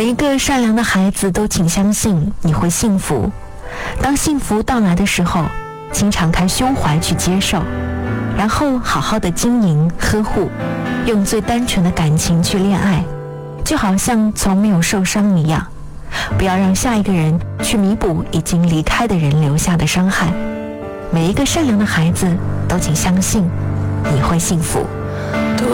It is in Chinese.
每一个善良的孩子都请相信你会幸福。当幸福到来的时候，请敞开胸怀去接受，然后好好的经营呵护，用最单纯的感情去恋爱，就好像从没有受伤一样。不要让下一个人去弥补已经离开的人留下的伤害。每一个善良的孩子都请相信你会幸福。